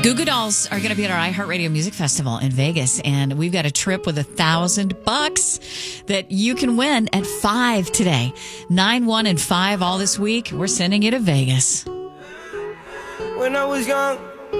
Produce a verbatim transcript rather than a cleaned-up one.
Goo Goo Dolls are going to be at our iHeartRadio Music Festival in Vegas, and we've got a trip with a thousand bucks that you can win at five today. Nine, one, and five all this week. We're sending you to Vegas. When I was young,